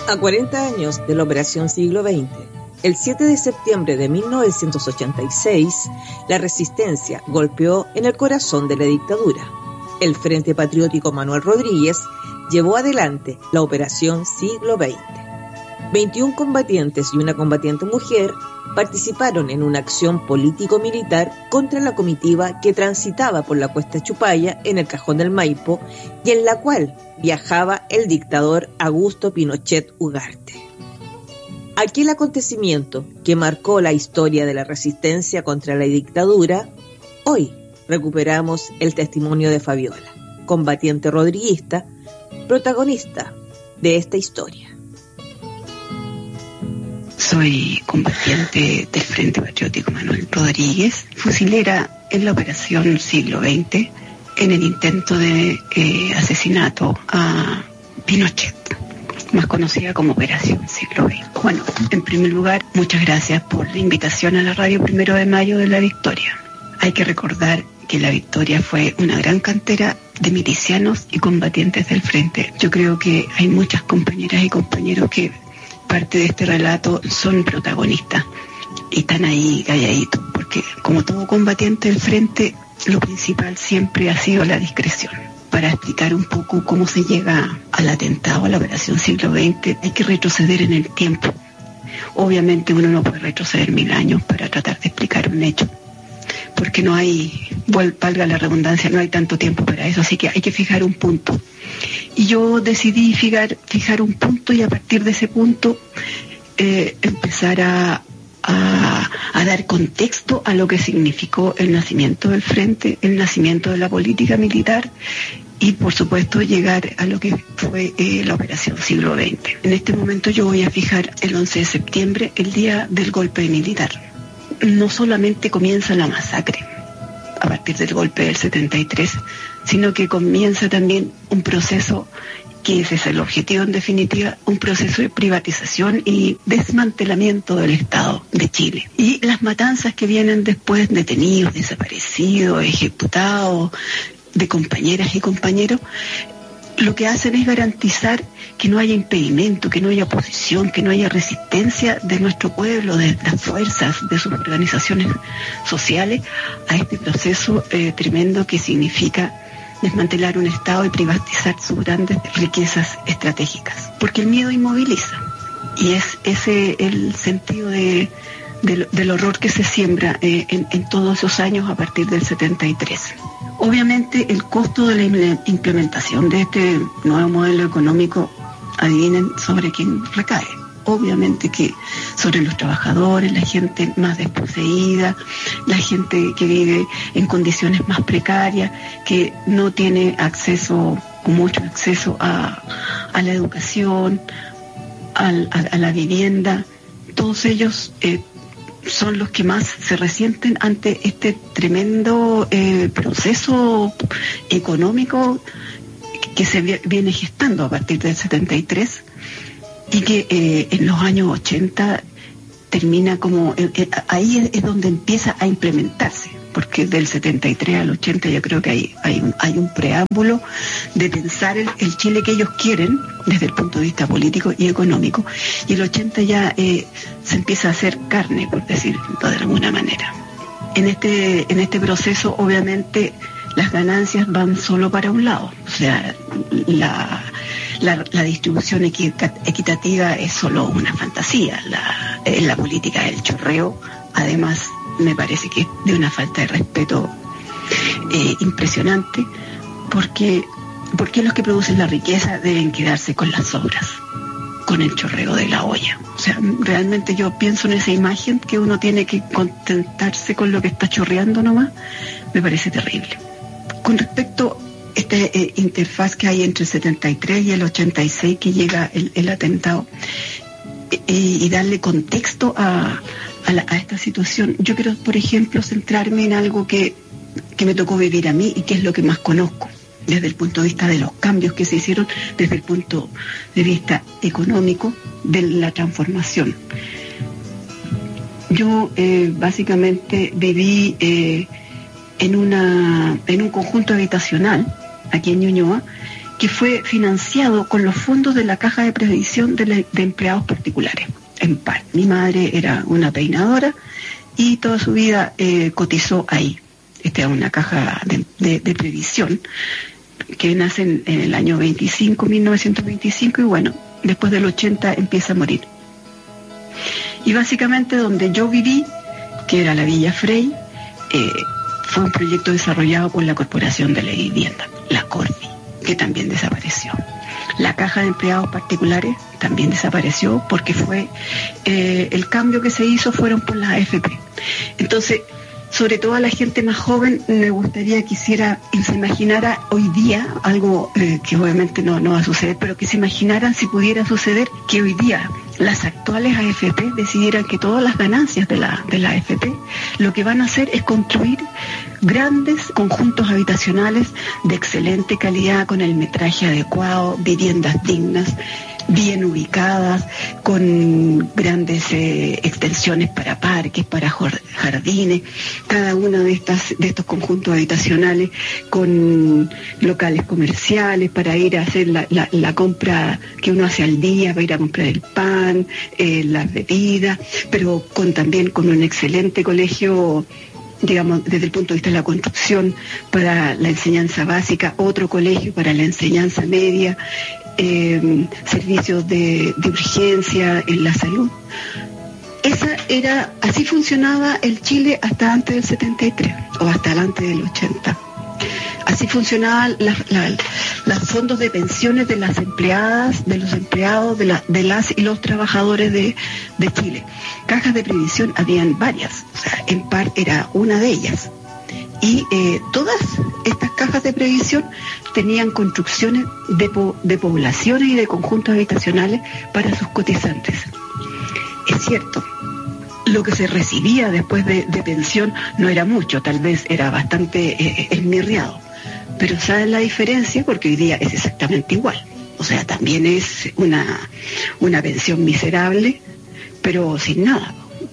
A 40 años de la Operación Siglo XX, el 7 de septiembre de 1986, la resistencia golpeó en el corazón de la dictadura. El Frente Patriótico Manuel Rodríguez llevó adelante la Operación Siglo XX. 21 combatientes y una combatiente mujer participaron en una acción político-militar contra la comitiva que transitaba por la Cuesta Chupaya en el Cajón del Maipo y en la cual viajaba el dictador Augusto Pinochet Ugarte. Aquel acontecimiento que marcó la historia de la resistencia contra la dictadura, hoy recuperamos el testimonio de Fabiola, combatiente rodriguista, protagonista de esta historia. Soy combatiente del Frente Patriótico Manuel Rodríguez, fusilera en la Operación Siglo XX, en el intento de asesinato a Pinochet, más conocida como Operación Siglo XX. Bueno, en primer lugar, muchas gracias por la invitación a la radio 1 de mayo de La Victoria. Hay que recordar que La Victoria fue una gran cantera de milicianos y combatientes del Frente. Yo creo que hay muchas compañeras y compañeros que parte de este relato son protagonistas y están ahí calladitos, porque como todo combatiente del Frente, lo principal siempre ha sido la discreción. Para explicar un poco cómo se llega al atentado a la Operación Siglo XX, hay que retroceder en el tiempo. Obviamente uno no puede retroceder 1000 años para tratar de explicar un hecho, porque no hay, valga la redundancia, no hay tanto tiempo para eso, así que hay que fijar un punto. Y yo decidí fijar un punto y a partir de ese punto empezar a dar contexto a lo que significó el nacimiento del Frente, el nacimiento de la política militar y por supuesto llegar a lo que fue la Operación Siglo XX. En este momento yo voy a fijar el 11 de septiembre, el día del golpe militar. No solamente comienza la masacre a partir del golpe del 73, sino que comienza también un proceso que ese es el objetivo en definitiva, un proceso de privatización y desmantelamiento del Estado de Chile. Y las matanzas que vienen después, detenidos, desaparecidos, ejecutados, de compañeras y compañeros, lo que hacen es garantizar que no haya impedimento, que no haya oposición, que no haya resistencia de nuestro pueblo, de las fuerzas, de sus organizaciones sociales a este proceso tremendo que significa desmantelar un Estado y privatizar sus grandes riquezas estratégicas. Porque el miedo inmoviliza y es ese el sentido del horror que se siembra en todos esos años a partir del 73. Obviamente el costo de la implementación de este nuevo modelo económico, adivinen sobre quién recae. Obviamente que sobre los trabajadores, la gente más desposeída, la gente que vive en condiciones más precarias, que no tiene mucho acceso a la educación, a la vivienda. Todos ellos son los que más se resienten ante este tremendo proceso económico que se viene gestando a partir del 73 y que en los años 80 termina como... ahí es donde empieza a implementarse, porque del 73 al 80 yo creo que hay un preámbulo de pensar el Chile que ellos quieren desde el punto de vista político y económico, y el 80 ya se empieza a hacer carne, por decirlo de alguna manera. En este proceso obviamente las ganancias van solo para un lado, o sea, la distribución equitativa es solo una fantasía. La política del chorreo, además, me parece que es de una falta de respeto impresionante, porque los que producen la riqueza deben quedarse con las obras, con el chorreo de la olla. O sea, realmente yo pienso en esa imagen que uno tiene que contentarse con lo que está chorreando nomás, me parece terrible. Con respecto a esta interfaz que hay entre el 73 y el 86 que llega el atentado, y darle contexto a esta situación, yo quiero, por ejemplo, centrarme en algo que me tocó vivir a mí y que es lo que más conozco desde el punto de vista de los cambios que se hicieron, desde el punto de vista económico de la transformación. Yo básicamente viví en un conjunto habitacional aquí en Ñuñoa que fue financiado con los fondos de la Caja de Previsión de Empleados Particulares, EMPAR. Mi madre era una peinadora y toda su vida cotizó ahí. Esta es una caja de previsión que nace en el año 1925, y bueno, después del 80 empieza a morir. Y básicamente donde yo viví, que era la Villa Frey, fue un proyecto desarrollado por la Corporación de la Vivienda, la Corvi, que también desapareció. La Caja de Empleados Particulares también desapareció porque fue el cambio que se hizo fueron por las AFP. Entonces, sobre todo a la gente más joven, me gustaría que se imaginara hoy día algo que obviamente no va a suceder, pero que se imaginaran si pudiera suceder que hoy día las actuales AFP decidieran que todas las ganancias de la AFP lo que van a hacer es construir grandes conjuntos habitacionales de excelente calidad, con el metraje adecuado, viviendas dignas, bien ubicadas, con grandes extensiones para parques, para jardines, cada uno de estos conjuntos habitacionales con locales comerciales para ir a hacer la compra que uno hace al día, para ir a comprar el pan, las bebidas, pero también con un excelente colegio, digamos, desde el punto de vista de la construcción para la enseñanza básica, otro colegio para la enseñanza media, servicios de urgencia en la salud. Así funcionaba el Chile hasta antes del 73 o hasta antes del 80. Así funcionaban los fondos de pensiones de las empleadas, de los empleados, de las y los trabajadores de Chile. Cajas de previsión habían varias, o sea, EMPAR era una de ellas. Y todas estas cajas de previsión tenían construcciones de poblaciones y de conjuntos habitacionales para sus cotizantes. Es cierto, lo que se recibía después de pensión no era mucho, tal vez era bastante esmirriado, pero ¿saben la diferencia? Porque hoy día es exactamente igual. O sea, también es una pensión miserable, pero sin nada.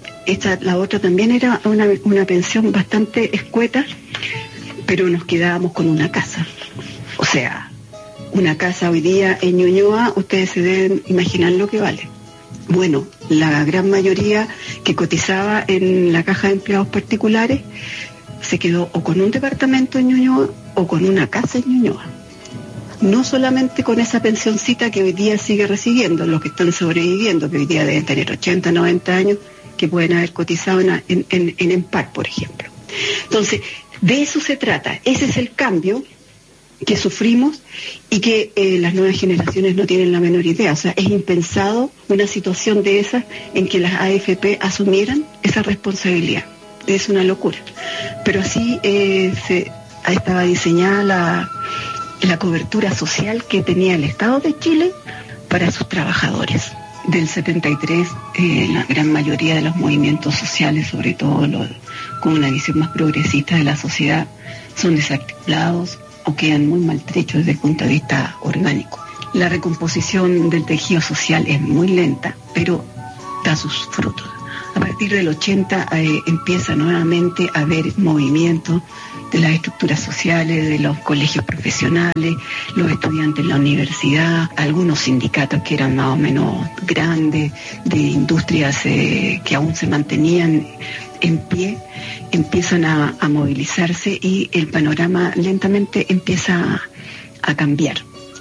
La otra también era una pensión bastante escueta, pero nos quedábamos con una casa. O sea, una casa hoy día en Ñuñoa, ustedes se deben imaginar lo que vale. Bueno, la gran mayoría que cotizaba en la Caja de Empleados Particulares se quedó o con un departamento en Ñuñoa o con una casa en Ñuñoa. No solamente con esa pensioncita que hoy día sigue recibiendo los que están sobreviviendo, que hoy día deben tener 80, 90 años, que pueden haber cotizado en EMPAR, por ejemplo. Entonces, de eso se trata. Ese es el cambio que sufrimos y que las nuevas generaciones no tienen la menor idea. O sea, es impensado una situación de esas en que las AFP asumieran esa responsabilidad. Es una locura. Pero así estaba diseñada la cobertura social que tenía el Estado de Chile para sus trabajadores. Del 73, la gran mayoría de los movimientos sociales, sobre todo con una visión más progresista de la sociedad, son desarticulados o quedan muy maltrechos desde el punto de vista orgánico. La recomposición del tejido social es muy lenta, pero da sus frutos. A partir del 80 empieza nuevamente a haber movimientos de las estructuras sociales, de los colegios profesionales, los estudiantes en la universidad, algunos sindicatos que eran más o menos grandes, de industrias que aún se mantenían en pie, empiezan a movilizarse y el panorama lentamente empieza a cambiar.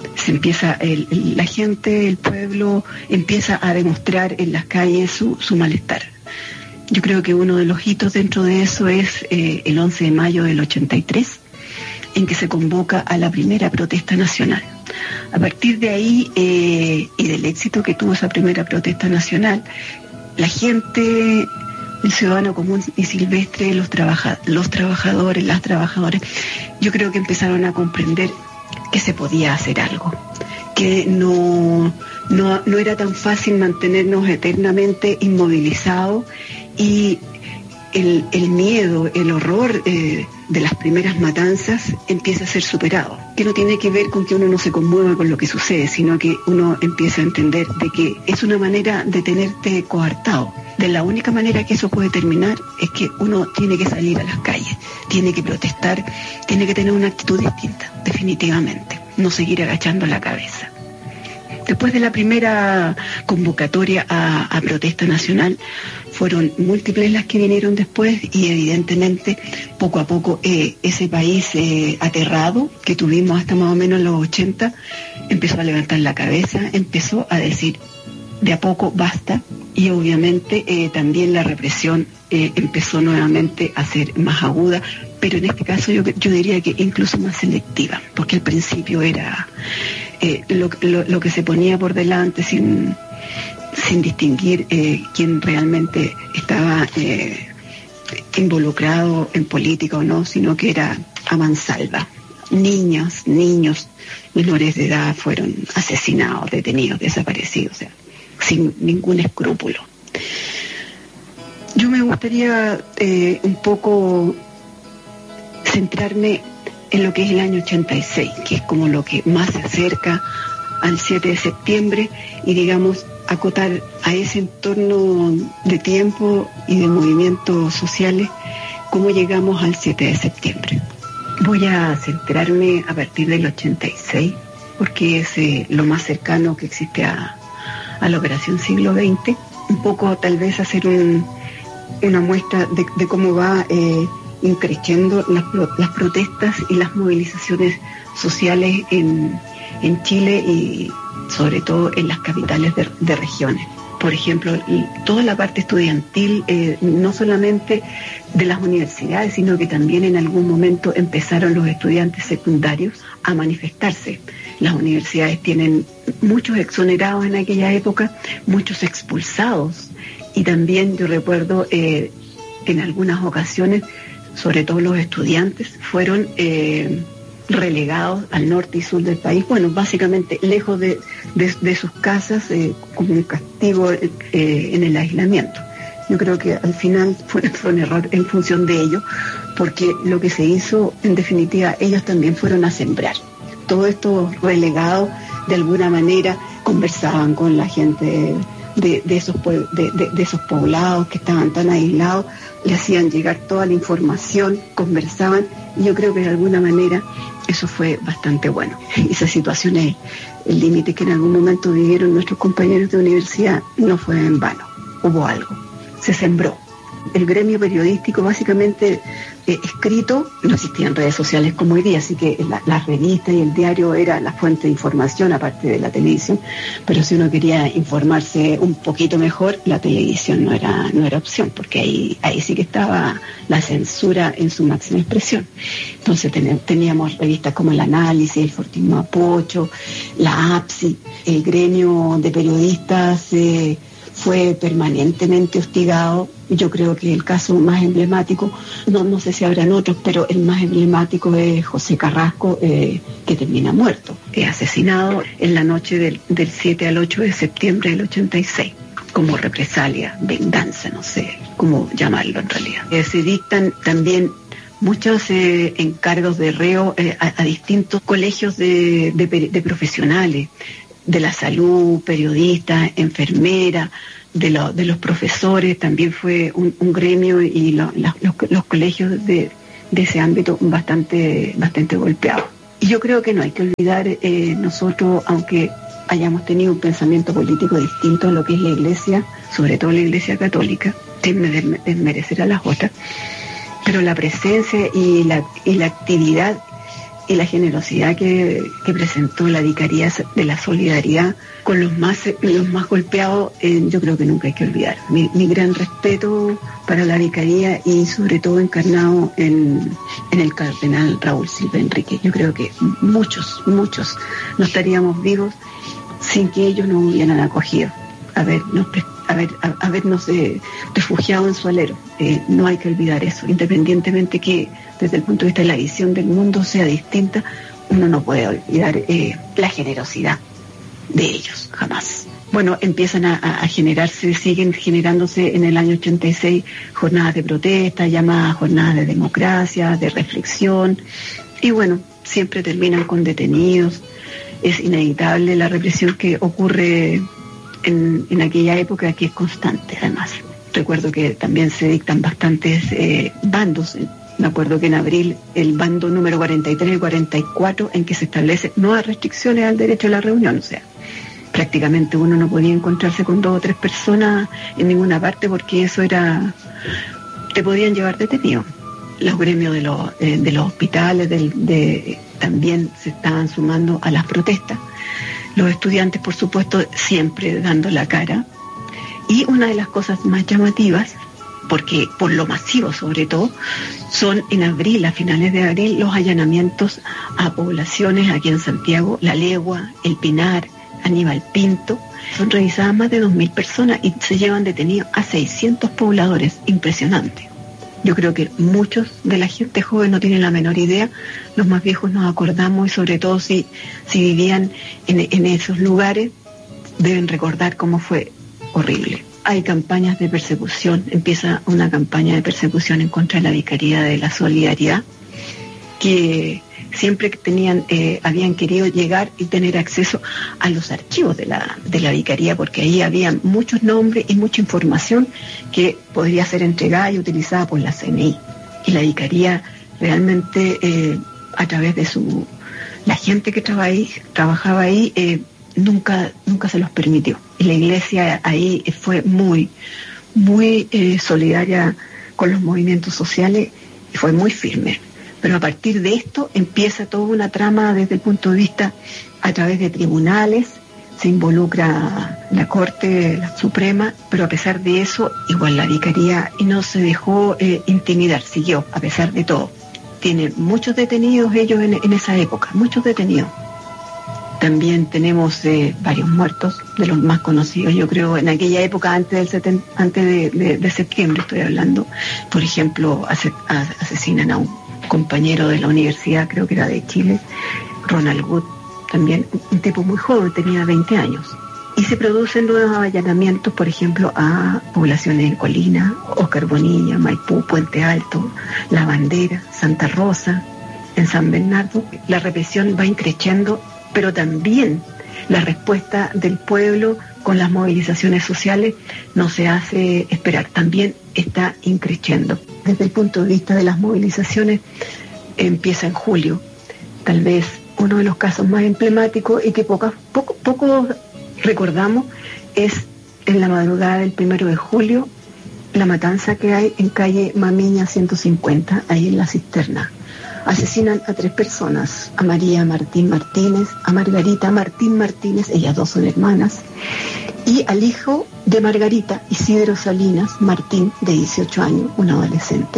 La gente, el pueblo, empieza a demostrar en las calles su malestar. Yo creo que uno de los hitos dentro de eso es el 11 de mayo del 83, en que se convoca a la primera protesta nacional. A partir de ahí y del éxito que tuvo esa primera protesta nacional, la gente, el ciudadano común y silvestre, los trabajadores, las trabajadoras, yo creo que empezaron a comprender que se podía hacer algo, que no era tan fácil mantenernos eternamente inmovilizados y el miedo, el horror de las primeras matanzas empieza a ser superado, que no tiene que ver con que uno no se conmueva con lo que sucede, sino que uno empieza a entender de que es una manera de tenerte coartado. De la única manera que eso puede terminar es que uno tiene que salir a las calles, tiene que protestar, tiene que tener una actitud distinta, definitivamente. no seguir agachando la cabeza. Después de la primera convocatoria a protesta nacional, fueron múltiples las que vinieron después y evidentemente poco a poco ese país aterrado que tuvimos hasta más o menos los 80 empezó a levantar la cabeza, empezó a decir de a poco basta, y obviamente también la represión empezó nuevamente a ser más aguda, pero en este caso yo diría que incluso más selectiva, porque al principio era lo que se ponía por delante sin distinguir quién realmente estaba involucrado en política o no, sino que era a mansalva. Niños menores de edad fueron asesinados, detenidos, desaparecidos, o sea, sin ningún escrúpulo. Yo me gustaría un poco centrarme en lo que es el año 86, que es como lo que más se acerca al 7 de septiembre, y digamos acotar a ese entorno de tiempo y de movimientos sociales cómo llegamos al 7 de septiembre. Voy a centrarme a partir del 86, porque es lo más cercano que existe a la Operación Siglo XX. Un poco tal vez hacer una muestra de cómo va increciendo las protestas y las movilizaciones sociales en Chile y sobre todo en las capitales de regiones. Por ejemplo, toda la parte estudiantil, no solamente de las universidades, sino que también en algún momento empezaron los estudiantes secundarios a manifestarse. Las universidades tienen muchos exonerados en aquella época, muchos expulsados, y también yo recuerdo en algunas ocasiones, sobre todo los estudiantes, fueron relegados al norte y sur del país, bueno, básicamente lejos de sus casas, como un castigo en el aislamiento. Yo creo que al final fue un error en función de ello, porque lo que se hizo, en definitiva, ellos también fueron a sembrar. Todos estos relegados, de alguna manera, conversaban con la gente de esos poblados que estaban tan aislados, le hacían llegar toda la información, conversaban, y yo creo que de alguna manera eso fue bastante bueno. Esas situaciones, el límite que en algún momento vivieron nuestros compañeros de universidad, no fue en vano, hubo algo, se sembró. El gremio periodístico básicamente escrito, no existían redes sociales como hoy día, así que las revistas y el diario era la fuente de información aparte de la televisión, pero si uno quería informarse un poquito mejor, la televisión no era opción, porque ahí sí que estaba la censura en su máxima expresión. Entonces teníamos revistas como El Análisis, El Fortín Mapocho, la APSI. El gremio de periodistas fue permanentemente hostigado. Yo creo que el caso más emblemático, no sé si habrán otros, pero el más emblemático es José Carrasco, que termina muerto, asesinado en la noche del 7 al 8 de septiembre del 86, como represalia, venganza, no sé cómo llamarlo en realidad. Se dictan también muchos encargos de reo a distintos colegios de profesionales, de la salud, periodistas, enfermeras, de los profesores. También fue un gremio, y los colegios de ese ámbito bastante golpeados. Y yo creo que no hay que olvidar, nosotros, aunque hayamos tenido un pensamiento político distinto a lo que es la Iglesia, sobre todo la Iglesia Católica, sin desmerecer a las otras, pero la presencia y la actividad y la generosidad que presentó la Vicaría de la Solidaridad con los más golpeados, yo creo que nunca hay que olvidar. Mi gran respeto para la Vicaría, y sobre todo encarnado en el cardenal Raúl Silva Enrique. Yo creo que muchos no estaríamos vivos sin que ellos nos hubieran acogido, habernos refugiado en su alero. No hay que olvidar eso, independientemente que desde el punto de vista de la visión del mundo sea distinta, uno no puede olvidar la generosidad de ellos, jamás. Bueno, empiezan a generarse, siguen generándose en el año 86 jornadas de protesta, llamadas jornadas de democracia, de reflexión, y bueno, siempre terminan con detenidos. Es inevitable la represión que ocurre en aquella época, que es constante además. Recuerdo que también se dictan bastantes bandos Me acuerdo que en abril el bando número 43 y 44, en que se establecen nuevas restricciones al derecho a la reunión, o sea, prácticamente uno no podía encontrarse con 2 o 3 personas en ninguna parte porque eso era, te podían llevar detenido. Los gremios de los hospitales también se estaban sumando a las protestas. Los estudiantes, por supuesto, siempre dando la cara. Y una de las cosas más llamativas, porque por lo masivo sobre todo, son en abril, a finales de abril, los allanamientos a poblaciones aquí en Santiago, La Legua, El Pinar, Aníbal Pinto. Son revisadas más de 2.000 personas y se llevan detenidos a 600 pobladores. Impresionante. Yo creo que muchos de la gente joven no tienen la menor idea, los más viejos nos acordamos y sobre todo si vivían en esos lugares, deben recordar cómo fue horrible. Hay campañas de persecución, empieza una campaña de persecución en contra de la Vicaría de la Solidaridad, que siempre habían querido llegar y tener acceso a los archivos de la Vicaría, porque ahí había muchos nombres y mucha información que podría ser entregada y utilizada por la CNI. Y la Vicaría realmente, a través de la gente que trabajaba ahí, nunca se los permitió. Y la Iglesia ahí fue muy, muy solidaria con los movimientos sociales y fue muy firme. Pero a partir de esto empieza toda una trama desde el punto de vista a través de tribunales, se involucra la Corte Suprema, pero a pesar de eso, igual la Vicaría no se dejó intimidar, siguió a pesar de todo. Tienen muchos detenidos ellos en esa época, muchos detenidos. También tenemos varios muertos, de los más conocidos, yo creo, en aquella época antes de septiembre estoy hablando. Por ejemplo, asesinan a un compañero de la universidad, creo que era de Chile, Ronald Wood, también un tipo muy joven, tenía 20 años. Y se producen nuevos allanamientos, por ejemplo, a poblaciones en Colina, Oscar Bonilla, Maipú, Puente Alto, La Bandera, Santa Rosa, en San Bernardo. La represión va increciendo, pero también la respuesta del pueblo con las movilizaciones sociales no se hace esperar, también está increciendo. Desde el punto de vista de las movilizaciones, empieza en julio, tal vez uno de los casos más emblemáticos y que poco recordamos es en la madrugada del 1 de julio, la matanza que hay en calle Mamiña 150, ahí en La Cisterna. Asesinan a 3 personas, a María Martín Martínez, a Margarita Martín Martínez, ellas 2 son hermanas, y al hijo de Margarita, Isidro Salinas Martín, de 18 años, un adolescente.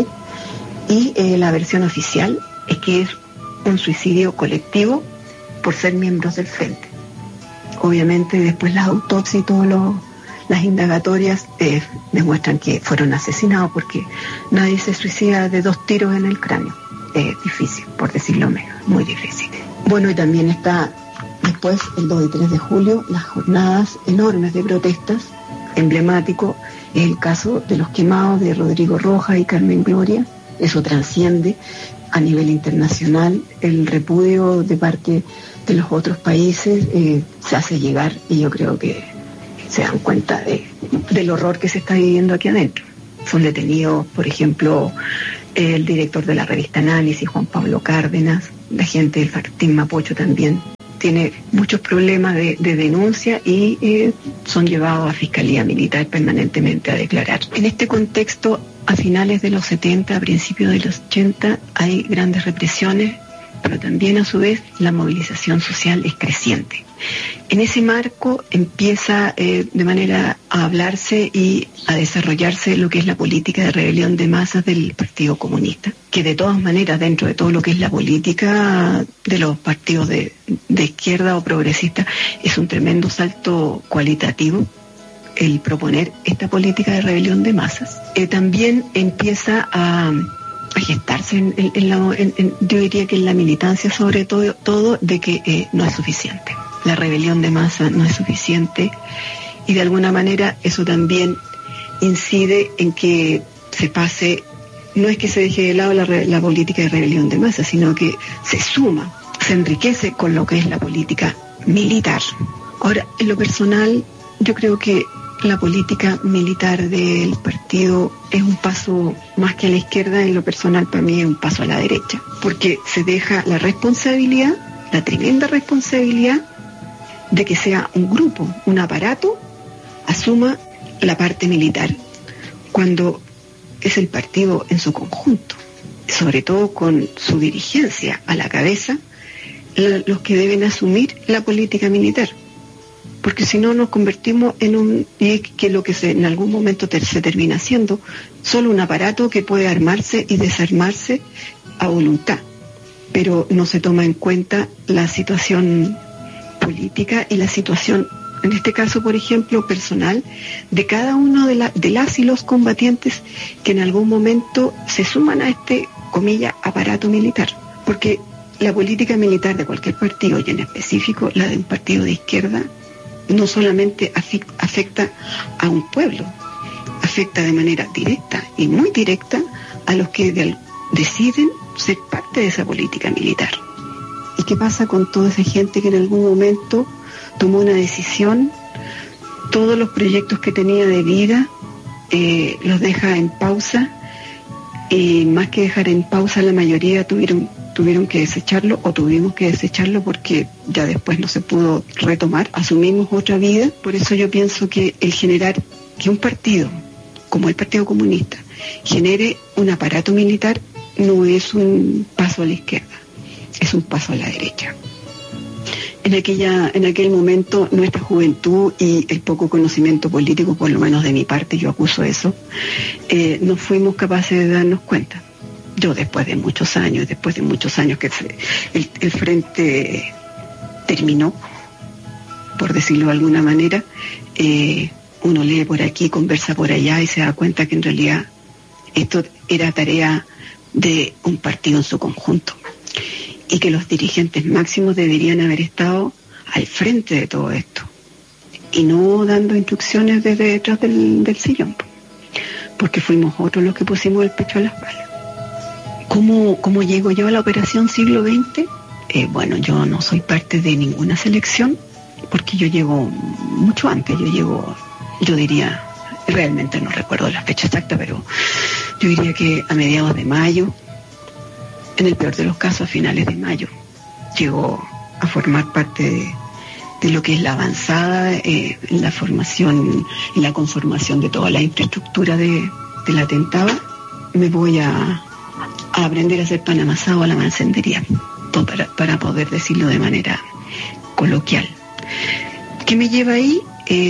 Y la versión oficial es que es un suicidio colectivo por ser miembros del Frente. Obviamente después las autopsias y todas las indagatorias demuestran que fueron asesinados, porque nadie se suicida de 2 tiros en el cráneo. Es difícil, por decirlo menos, muy difícil. Bueno, y también está después, el 2 y 3 de julio, las jornadas enormes de protestas. Emblemático es el caso de los quemados de Rodrigo Rojas y Carmen Gloria. Eso trasciende a nivel internacional. El repudio de parte de los otros países se hace llegar, y yo creo que se dan cuenta del horror que se está viviendo aquí adentro. Son detenidos, por ejemplo, el director de la revista Análisis, Juan Pablo Cárdenas, la gente del Martín Mapocho también tiene muchos problemas de denuncia y son llevados a Fiscalía Militar permanentemente a declarar. En este contexto, a finales de los 70, a principios de los 80, hay grandes represiones, pero también a su vez la movilización social es creciente. En ese marco empieza de manera a hablarse y a desarrollarse lo que es la política de rebelión de masas del Partido Comunista, que de todas maneras, dentro de todo lo que es la política de los partidos de izquierda o progresista, es un tremendo salto cualitativo el proponer esta política de rebelión de masas. También empieza a gestarse yo diría que en la militancia sobre todo de que no es suficiente. La rebelión de masa no es suficiente, y de alguna manera eso también incide en que se pase, no es que se deje de lado la política de rebelión de masa, sino que se suma, se enriquece con lo que es la política militar. Ahora, en lo personal, yo creo que la política militar del partido es un paso más que a la izquierda, en lo personal para mí es un paso a la derecha, porque se deja la responsabilidad, la tremenda responsabilidad de que sea un grupo, un aparato, asuma la parte militar, cuando es el partido en su conjunto, sobre todo con su dirigencia a la cabeza, los que deben asumir la política militar. Porque si no nos convertimos que lo que en algún momento se termina siendo, solo un aparato que puede armarse y desarmarse a voluntad, pero no se toma en cuenta la situación política y la situación, en este caso, por ejemplo, personal, de cada uno de las y los combatientes que en algún momento se suman a este, comillas, aparato militar. Porque la política militar de cualquier partido, y en específico la de un partido de izquierda, no solamente afecta a un pueblo, afecta de manera directa y muy directa a los que deciden ser parte de esa política militar. ¿Y qué pasa con toda esa gente que en algún momento tomó una decisión, todos los proyectos que tenía de vida los deja en pausa, y más que dejar en pausa, la mayoría tuvieron que desecharlo, o tuvimos que desecharlo porque ya después no se pudo retomar, asumimos otra vida? Por eso yo pienso que el generar que un partido como el Partido Comunista genere un aparato militar no es un paso a la izquierda, es un paso a la derecha. En aquel momento, nuestra juventud y el poco conocimiento político, por lo menos de mi parte, yo acuso eso, no fuimos capaces de darnos cuenta. Yo después de muchos años que el frente terminó, por decirlo de alguna manera, uno lee por aquí, conversa por allá y se da cuenta que en realidad esto era tarea de un partido en su conjunto, y que los dirigentes máximos deberían haber estado al frente de todo esto y no dando instrucciones desde detrás del sillón, porque fuimos otros los que pusimos el pecho a las balas. ¿Cómo llego yo a la Operación Siglo XX? Bueno, yo no soy parte de ninguna selección, porque yo llego mucho antes, yo diría, realmente no recuerdo la fecha exacta, pero yo diría que a mediados de mayo, en el peor de los casos a finales de mayo, llegó a formar parte de lo que es la avanzada en la formación y la conformación de toda la infraestructura del atentado. Me voy a aprender a hacer pan amasado a la mancendería, para poder decirlo de manera coloquial. ¿Qué me lleva ahí?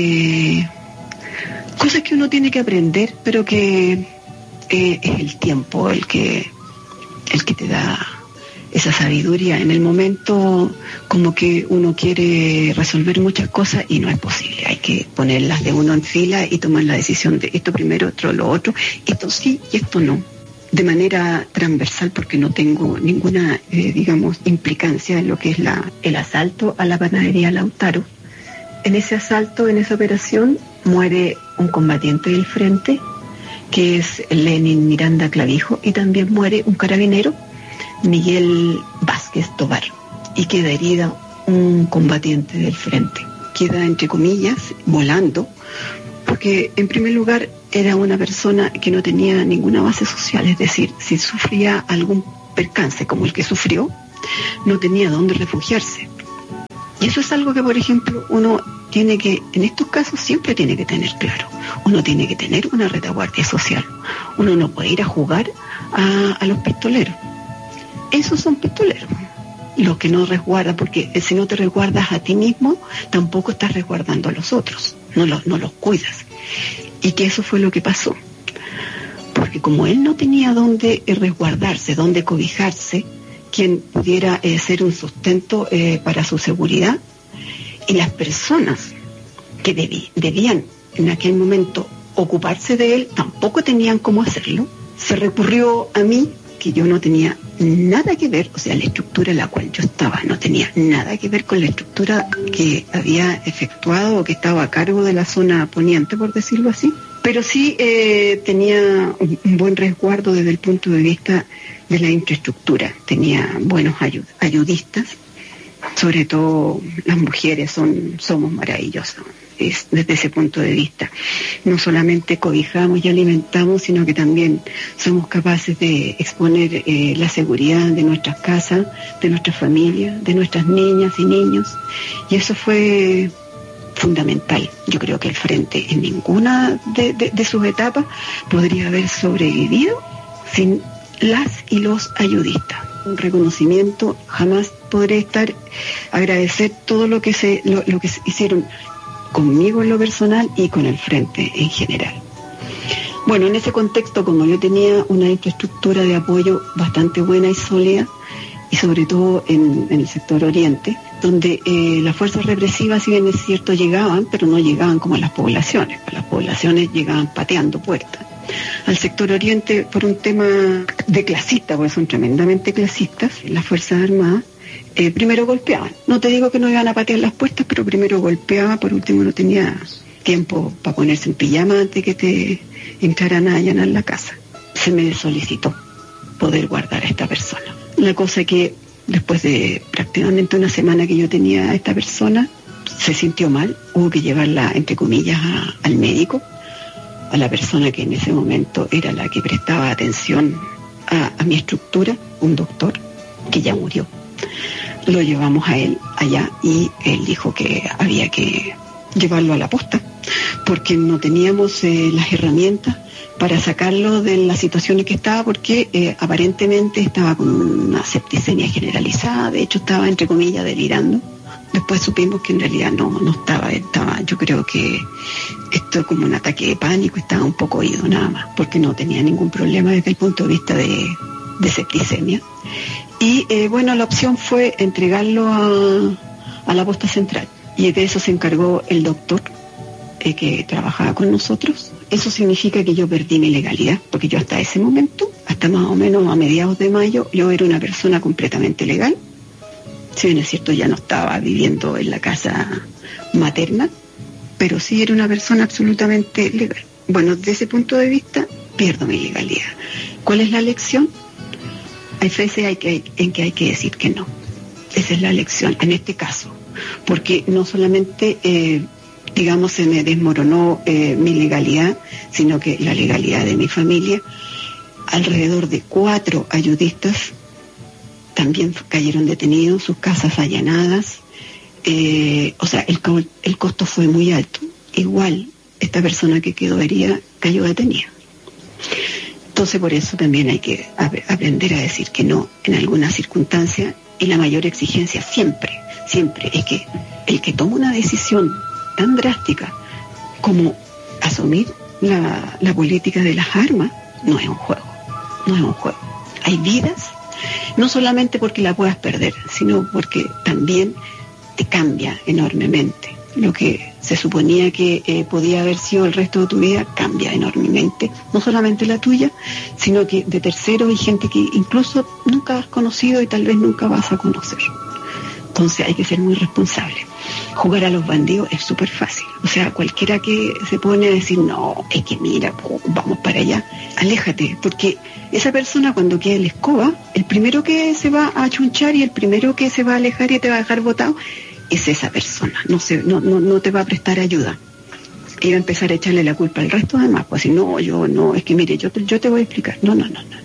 Cosas que uno tiene que aprender, pero que es el tiempo el que te da esa sabiduría. En el momento como que uno quiere resolver muchas cosas y no es posible. Hay que ponerlas de uno en fila y tomar la decisión de esto primero, otro lo otro, esto sí y esto no, de manera transversal, porque no tengo ninguna, implicancia en lo que es el asalto a la panadería Lautaro. En ese asalto, en esa operación, muere un combatiente del frente, que es Lenin Miranda Clavijo, y también muere un carabinero, Miguel Vázquez Tobar, y queda herida un combatiente del frente. Queda, entre comillas, volando, porque en primer lugar era una persona que no tenía ninguna base social, es decir, si sufría algún percance como el que sufrió, no tenía dónde refugiarse. Y eso es algo que, por ejemplo, uno tiene que, en estos casos siempre tiene que tener claro. Uno tiene que tener una retaguardia social. Uno no puede ir a jugar a los pistoleros. Esos son pistoleros, los que no resguardan, porque si no te resguardas a ti mismo, tampoco estás resguardando a los otros, no los cuidas. Y que eso fue lo que pasó. Porque como él no tenía dónde resguardarse, dónde cobijarse, quien pudiera ser un sustento para su seguridad, y las personas que debían en aquel momento ocuparse de él tampoco tenían cómo hacerlo, se recurrió a mí, que yo no tenía nada que ver, o sea, la estructura en la cual yo estaba no tenía nada que ver con la estructura que había efectuado o que estaba a cargo de la zona poniente, por decirlo así, pero sí tenía un buen resguardo desde el punto de vista de la infraestructura, tenía buenos ayudistas, sobre todo las mujeres somos maravillosas. desde ese punto de vista. No solamente cobijamos y alimentamos, sino que también somos capaces de exponer la seguridad de nuestras casas, de nuestras familias, de nuestras niñas y niños. Y eso fue fundamental. Yo creo que el Frente en ninguna de sus etapas podría haber sobrevivido sin las y los ayudistas. Un reconocimiento, jamás podré agradecer todo lo que se hicieron conmigo en lo personal y con el Frente en general. Bueno, en ese contexto, como yo tenía una infraestructura de apoyo bastante buena y sólida, y sobre todo en el sector oriente, donde las fuerzas represivas, si bien es cierto, llegaban, pero no llegaban como a las poblaciones. Las poblaciones llegaban pateando puertas. Al sector oriente, por un tema de clasista, porque son tremendamente clasistas, las Fuerzas Armadas, primero golpeaban. No te digo que no iban a patear las puertas, pero primero golpeaba. Por último, no tenía tiempo para ponerse en pijama antes que te entraran a allanar la casa. Se me solicitó poder guardar a esta persona. La cosa que después de prácticamente una semana que yo tenía a esta persona, se sintió mal, hubo que llevarla, entre comillas, al médico, a la persona que en ese momento era la que prestaba atención a mi estructura, un doctor que ya murió. Lo llevamos a él allá y él dijo que había que llevarlo a la posta porque no teníamos las herramientas para sacarlo de la situación en que estaba, porque aparentemente estaba con una septicemia generalizada. De hecho estaba, entre comillas, delirando. Después supimos que en realidad no estaba, yo creo que esto como un ataque de pánico, estaba un poco oído nada más, porque no tenía ningún problema desde el punto de vista de septicemia. Y bueno, la opción fue entregarlo a la posta central, y de eso se encargó el doctor que trabajaba con nosotros. Eso significa que yo perdí mi legalidad, porque yo hasta ese momento, hasta más o menos a mediados de mayo, yo era una persona completamente legal. Si bien es cierto, ya no estaba viviendo en la casa materna, pero sí era una persona absolutamente legal. Bueno, desde ese punto de vista, pierdo mi legalidad. ¿Cuál es la lección? Hay veces en que hay que decir que no. Esa es la lección en este caso, porque no solamente, digamos, se me desmoronó mi legalidad, sino que la legalidad de mi familia. Alrededor de 4 ayudistas también cayeron detenidos, sus casas allanadas. O sea, el costo fue muy alto. Igual, esta persona que quedó herida cayó detenida. Entonces, por eso también hay que aprender a decir que no en algunas circunstancias, y la mayor exigencia siempre es que el que toma una decisión tan drástica como asumir la política de las armas no es un juego. Hay vidas, no solamente porque la puedas perder, sino porque también te cambia enormemente. Lo que se suponía que podía haber sido el resto de tu vida cambia enormemente, no solamente la tuya, sino que de terceros y gente que incluso nunca has conocido y tal vez nunca vas a conocer. Entonces hay que ser muy responsable. Jugar a los bandidos es súper fácil. O sea, cualquiera que se pone a decir, no, es que mira, vamos para allá, aléjate, porque esa persona cuando quede en la escoba, el primero que se va a achunchar y el primero que se va a alejar y te va a dejar botado es esa persona. No te va a prestar ayuda. Y va a empezar a echarle la culpa al resto además, pues así, es que mire, yo te voy a explicar. No,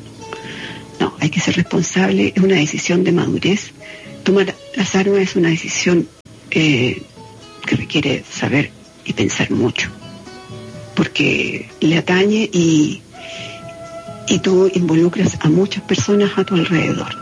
hay que ser responsable, es una decisión de madurez. Tomar las armas es una decisión que requiere saber y pensar mucho, porque le atañe y tú involucras a muchas personas a tu alrededor.